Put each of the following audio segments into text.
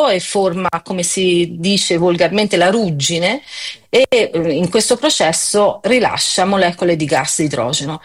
e forma, come si dice volgarmente, la ruggine e in questo processo rilascia molecole di gas idrogeno.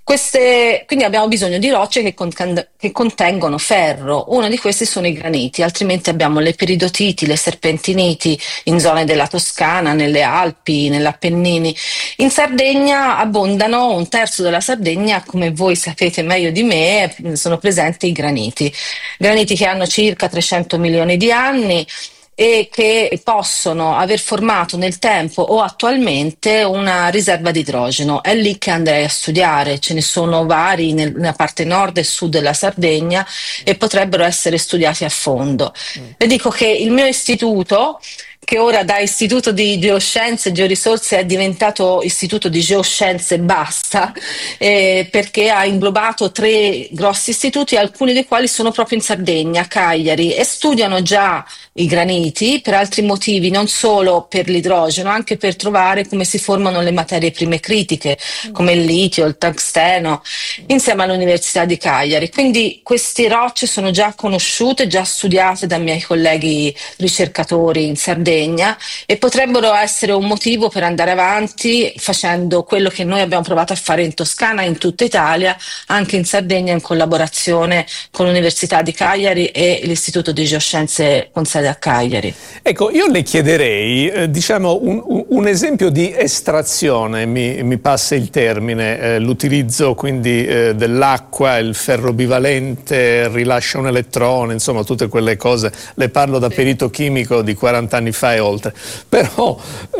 Quindi abbiamo bisogno di rocce che contengono ferro. Uno di questi sono i graniti, altrimenti abbiamo le peridotiti, le serpentiniti in zone della Toscana, nelle Alpi, nell'Appennini. In Sardegna abbondano, un terzo della Sardegna, come voi sapete meglio di me, sono presenti i graniti che hanno circa 300 milioni di anni e che possono aver formato nel tempo o attualmente una riserva di idrogeno. È lì che andrei a studiare, ce ne sono vari nella parte nord e sud della Sardegna e potrebbero essere studiati a fondo. Le dico che il mio istituto, che ora da Istituto di Geoscienze e Georisorse è diventato Istituto di Geoscienze e basta, perché ha inglobato 3 grossi istituti, alcuni dei quali sono proprio in Sardegna, a Cagliari, e studiano già i graniti per altri motivi, non solo per l'idrogeno, anche per trovare come si formano le materie prime critiche, come il litio, il tungsteno, insieme all'Università di Cagliari. Quindi queste rocce sono già conosciute, già studiate dai miei colleghi ricercatori in Sardegna e potrebbero essere un motivo per andare avanti facendo quello che noi abbiamo provato a fare in Toscana, in tutta Italia, anche in Sardegna in collaborazione con l'Università di Cagliari e l'Istituto di Geoscienze con sede a Cagliari. Ecco, io le chiederei, diciamo, un esempio di estrazione, mi passa il termine, l'utilizzo quindi dell'acqua, il ferro bivalente, rilascia un elettrone, insomma tutte quelle cose, le parlo da perito chimico di 40 anni fa e oltre, però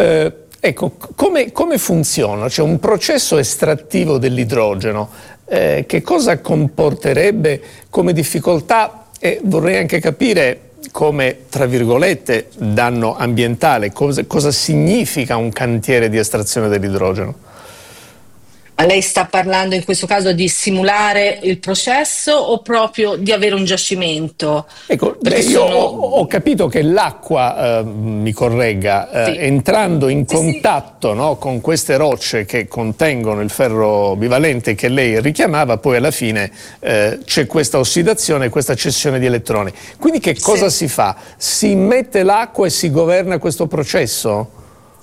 ecco, come funziona? C'è un processo estrattivo dell'idrogeno, che cosa comporterebbe come difficoltà e vorrei anche capire come, tra virgolette, danno ambientale, cosa significa un cantiere di estrazione dell'idrogeno? Ma lei sta parlando in questo caso di simulare il processo o proprio di avere un giacimento? Ecco, io ho capito che l'acqua, mi corregga, Sì. entrando in Sì, contatto, sì. no, con queste rocce che contengono il ferro bivalente che lei richiamava, poi alla fine c'è questa ossidazione, questa cessione di elettroni. Quindi che cosa si fa? Si immette l'acqua e si governa questo processo?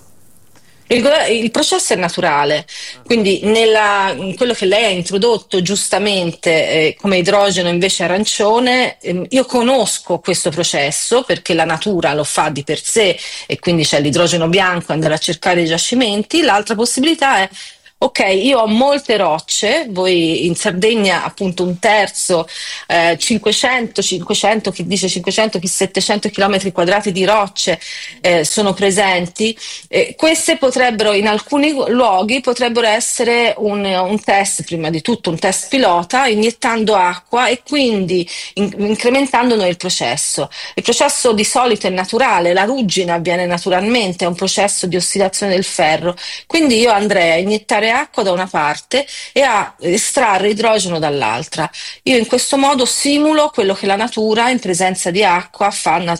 Il processo è naturale, quindi in quello che lei ha introdotto giustamente come idrogeno invece arancione, io conosco questo processo perché la natura lo fa di per sé e quindi c'è l'idrogeno bianco, andare a cercare i giacimenti. L'altra possibilità è: ok, io ho molte rocce, voi in Sardegna appunto un terzo, 500, chi dice 500, chi 700 km quadrati di rocce sono presenti. Queste potrebbero, in alcuni luoghi, potrebbero essere un test, prima di tutto un test pilota, iniettando acqua e quindi incrementando noi il processo. Il processo di solito è naturale, la ruggine avviene naturalmente, è un processo di ossidazione del ferro, quindi io andrei a iniettare acqua da una parte e a estrarre idrogeno dall'altra. Io in questo modo simulo quello che la natura in presenza di acqua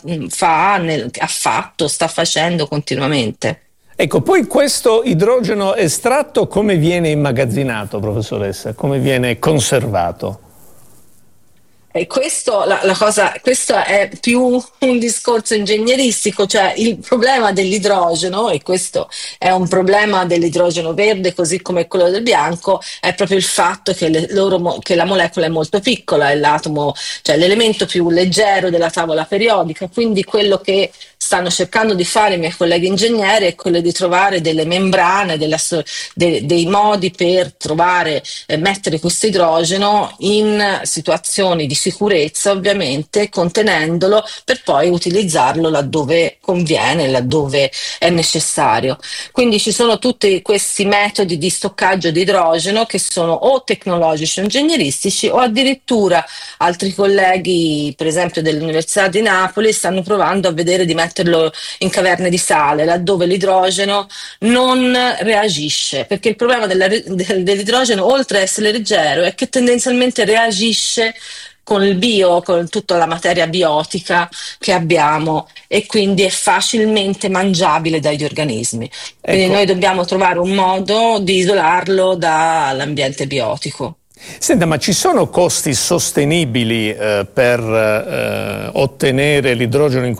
sta facendo continuamente. Ecco, poi questo idrogeno estratto come viene immagazzinato, professoressa? Come viene conservato? E questo è più un discorso ingegneristico, cioè il problema dell'idrogeno, e questo è un problema dell'idrogeno verde così come quello del bianco, è proprio il fatto che la molecola è molto piccola, è l'atomo, cioè l'elemento più leggero della tavola periodica, quindi quello che stanno cercando di fare i miei colleghi ingegneri è quello di trovare delle membrane, dei modi per trovare, mettere questo idrogeno in situazioni di sicurezza, ovviamente, contenendolo per poi utilizzarlo laddove conviene, laddove è necessario. Quindi ci sono tutti questi metodi di stoccaggio di idrogeno che sono o tecnologici o ingegneristici o addirittura altri colleghi, per esempio dell'Università di Napoli, stanno provando a vedere di metterlo in caverne di sale, laddove l'idrogeno non reagisce, perché il problema dell'idrogeno, oltre a essere leggero, è che tendenzialmente reagisce con tutta la materia biotica che abbiamo e quindi è facilmente mangiabile dagli organismi. Quindi Ecco. noi dobbiamo trovare un modo di isolarlo dall'ambiente biotico. Senta, ma ci sono costi sostenibili per ottenere l'idrogeno in